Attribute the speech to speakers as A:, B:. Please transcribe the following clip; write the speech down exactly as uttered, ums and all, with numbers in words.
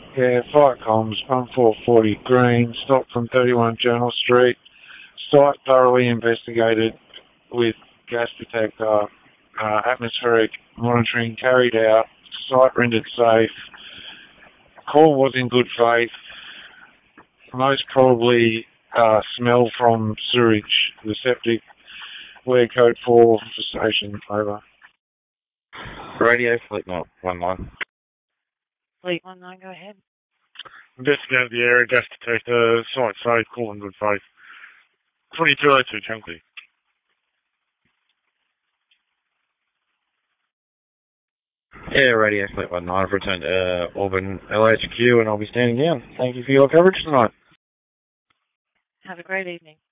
A: Yeah, flight comms, one four forty green, stop from thirty-one Journal Street. Site thoroughly investigated with gas detector, uh, atmospheric monitoring carried out, site rendered safe. Call was in good faith. Most probably uh, smell from sewage, the septic. Wear code four for station, over.
B: Radio Fleet one nine.
C: Fleet one nine, go ahead.
D: Investigate the area, gas detector, site safe, call in good faith. twenty-two oh two, Chunky.
B: Yeah, Radio Fleet one nine. I've returned to uh, Auburn L H Q and I'll be standing down. Thank you for your coverage tonight.
C: Have a great evening.